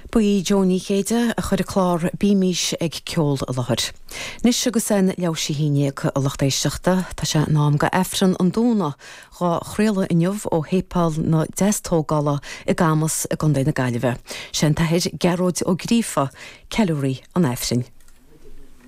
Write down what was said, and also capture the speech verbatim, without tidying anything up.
Buí Johnny chéide a chud a chlár bímís ag ceol a láthir. Nis agus san leabhsí híine a lachtéisteachta tá sé nám go efran an dúna gá chréile inniuh ó hépal na destógála i gamas a gandé na gaiileh. Sin tahéid geróid ó grífa ceúí an efrin.